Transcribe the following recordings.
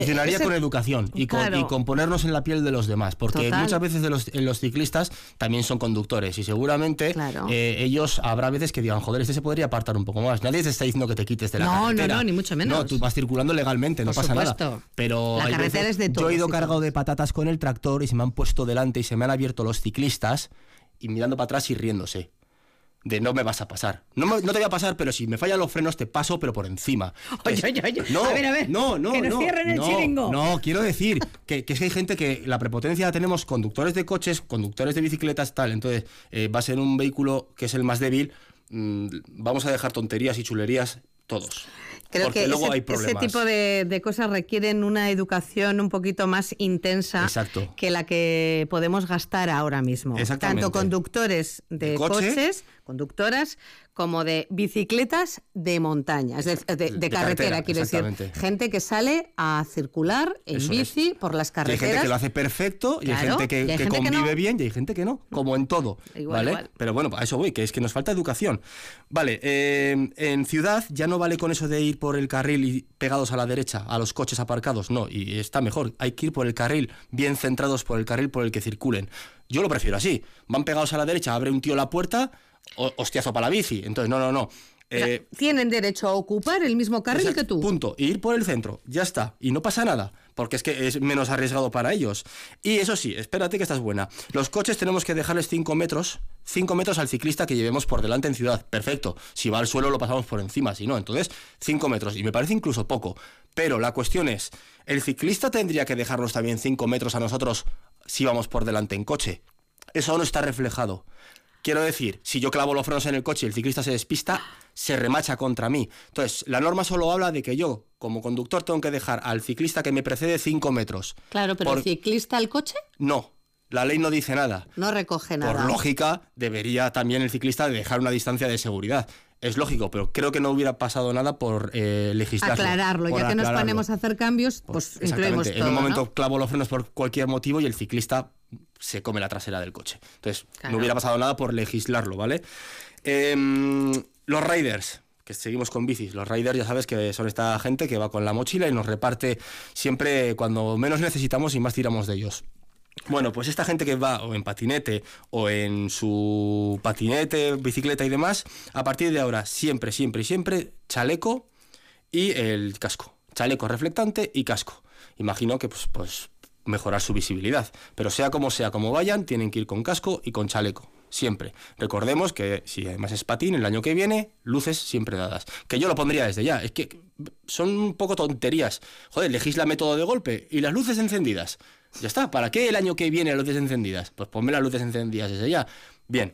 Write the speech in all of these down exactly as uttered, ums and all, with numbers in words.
Funcionaría Ese, con educación y con, claro. y con ponernos en la piel de los demás, porque Total. muchas veces de los, los ciclistas también son conductores y seguramente Claro. eh, ellos habrá veces que digan, joder, este se podría apartar un poco más. Nadie te está diciendo que te quites de la No, carretera. no, no, ni mucho menos. No, tú vas circulando legalmente, no Por pasa supuesto. nada. Pero La hay carretera veces- es de yo todos he ido y cargado todas. de patatas con el tractor y se me han puesto delante y se me han abierto los ciclistas y mirando para atrás y riéndose. De no me vas a pasar. No, me- no te voy a pasar, pero si me fallan los frenos te paso, pero por encima. Oye, Entonces, oye, oye. No, A ver, a ver. no, no, Que nos no, cierren el no, chiringo. No, quiero decir que, que es que hay gente que la prepotencia la tenemos conductores de coches, conductores de bicicletas, tal. Entonces, eh, va a ser un vehículo que es el más débil. Mmm, vamos a dejar tonterías y chulerías todos. Creo porque que luego ese, hay ese problemas. tipo de, de cosas requieren una educación un poquito más intensa Exacto. que la que podemos gastar ahora mismo. Exactamente. Tanto conductores de, De coche. coches, conductoras, como de bicicletas de montaña, es de, de- de De carretera, carretera, quiero decir. exactamente. Gente que sale a circular en Eso bici es. por las Y hay carreteras. gente que lo hace perfecto y hay Claro, gente que, y hay que gente que convive no. bien y hay gente que no, como en todo, Igual, ¿vale? igual. Pero bueno, a eso voy, que es que nos falta educación. Vale, eh, en ciudad ya no vale con eso de ir por el carril y pegados a la derecha, a los coches aparcados, no, y está mejor, hay que ir por el carril, bien centrados por el carril por el que circulen. Yo lo prefiero así, van pegados a la derecha, abre un tío la puerta, o- hostiazo para la bici, entonces no, no, no. O sea, Eh, tienen derecho a ocupar el mismo carril Exacto, que tú. Punto. Y ir por el centro, ya está. Y no pasa nada, porque es que es menos arriesgado para ellos. Y eso sí, espérate que esta es buena. Los coches tenemos que dejarles cinco metros, cinco metros al ciclista que llevemos por delante en ciudad. Perfecto. Si va al suelo lo pasamos por encima, si no, entonces cinco metros. Y me parece incluso poco. Pero la cuestión es, ¿el ciclista tendría que dejarnos también cinco metros a nosotros si vamos por delante en coche? Eso no está reflejado. Quiero decir, si yo clavo los frenos en el coche y el ciclista se despista, se remacha contra mí. Entonces, la norma solo habla de que yo, como conductor, tengo que dejar al ciclista que me precede cinco metros. Claro, pero Por- el ciclista al coche No, la ley no dice nada. no recoge nada. Por lógica, debería también el ciclista dejar una distancia de seguridad. Es lógico, pero creo que no hubiera pasado nada por eh, legislarlo. Aclararlo, por ya que nos aclararlo. ponemos a hacer cambios, pues incluimos Exactamente. todo, En un momento ¿no? clavo los frenos por cualquier motivo y el ciclista se come la trasera del coche. Entonces, Claro. no hubiera pasado nada por legislarlo, ¿vale? Em, los riders, que seguimos con bicis. Los riders ya sabes que son esta gente que va con la mochila y nos reparte siempre cuando menos necesitamos y más tiramos de ellos. Bueno, pues esta gente que va o en patinete o en su patinete, bicicleta y demás, a partir de ahora siempre, siempre y siempre chaleco y el casco. Chaleco reflectante y casco. Imagino que pues, pues mejorar su visibilidad. Pero sea como sea, como vayan, tienen que ir con casco y con chaleco. Siempre. Recordemos que si además es patín, el año que viene, luces siempre dadas. Que yo lo pondría desde ya. Es que son un poco tonterías. Joder, legíslame todo de golpe. Y las luces encendidas. Ya está. ¿Para qué el año que viene las luces encendidas? Pues ponme las luces encendidas desde ya. Bien.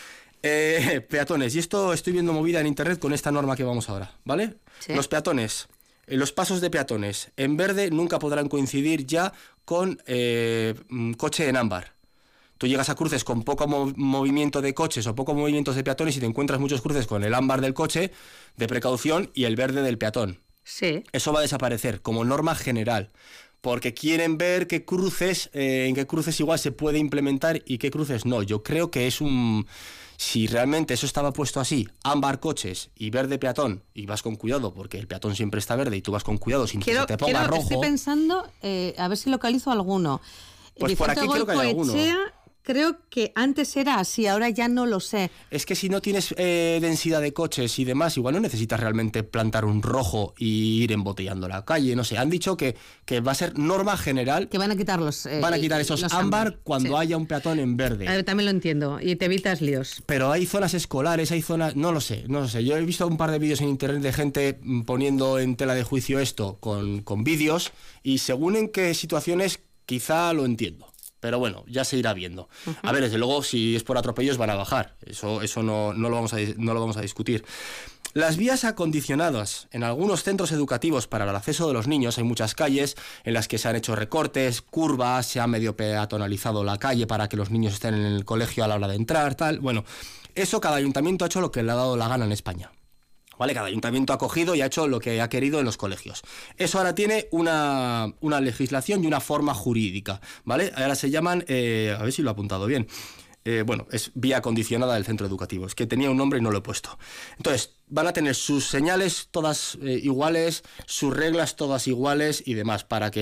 Eh, peatones. Y esto estoy viendo movida en internet con esta norma que vamos ahora, ¿vale? Sí. Los peatones. eh, Los pasos de peatones en verde nunca podrán coincidir ya con eh, mm, coche en ámbar. Tú llegas a cruces con poco mo- movimiento de coches o poco movimientos de peatones y te encuentras muchos cruces con el ámbar del coche de precaución y el verde del peatón. Sí. Eso va a desaparecer como norma general, porque quieren ver qué cruces, eh, en qué cruces igual se puede implementar y qué cruces no. Yo creo que es un... Si realmente eso estaba puesto así, ámbar coches y verde peatón, y vas con cuidado, porque el peatón siempre está verde y tú vas con cuidado sin que Quiero, se te ponga quiero- rojo... Estoy pensando, eh, a ver si localizo alguno. Pues por Vicente aquí creo que hay Goicoechea, alguno. creo que antes era así, ahora ya no lo sé. Es que si no tienes eh, densidad de coches y demás, igual no necesitas realmente plantar un rojo y ir embotellando la calle, no sé. Han dicho que, que va a ser norma general, Que van a quitar los... eh, van a quitar esos los ámbar cuando sí. haya un peatón en verde. A ver, también lo entiendo, y te evitas líos. Pero hay zonas escolares, hay zonas... No lo sé, no lo sé. Yo he visto un par de vídeos en internet de gente mm, poniendo en tela de juicio esto con, con vídeos y según en qué situaciones quizá lo entiendo. Pero bueno, ya se irá viendo. Uh-huh. A ver, desde luego, si es por atropellos van a bajar. Eso, eso no, no, lo vamos a, no lo vamos a discutir. Las vías acondicionadas. En algunos centros educativos para el acceso de los niños hay muchas calles en las que se han hecho recortes, curvas, se ha medio peatonalizado la calle para que los niños estén en el colegio a la hora de entrar, tal. Bueno, eso cada ayuntamiento ha hecho lo que le ha dado la gana en España. ¿Vale? Cada ayuntamiento ha cogido y ha hecho lo que ha querido en los colegios. Eso ahora tiene una, una legislación y una forma jurídica, ¿vale? Ahora se llaman, eh, a ver si lo he apuntado bien, eh, bueno, es vía acondicionada del centro educativo. Es que tenía un nombre y no lo he puesto. Entonces, van a tener sus señales todas eh, iguales, sus reglas todas iguales y demás, para que